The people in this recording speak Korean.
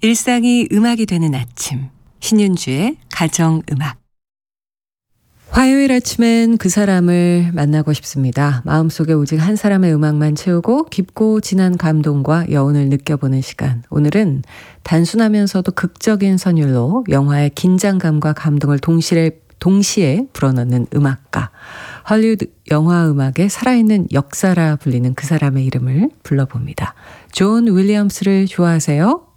일상이 음악이 되는 아침, 신윤주의 가정음악. 화요일 아침엔 그 사람을 만나고 싶습니다. 마음속에 오직 한 사람의 음악만 채우고 깊고 진한 감동과 여운을 느껴보는 시간. 오늘은 단순하면서도 극적인 선율로 영화의 긴장감과 감동을 동시에 불어넣는 음악가, 헐리우드 영화 음악의 살아있는 역사라 불리는 그 사람의 이름을 불러봅니다. 존 윌리엄스를 좋아하세요?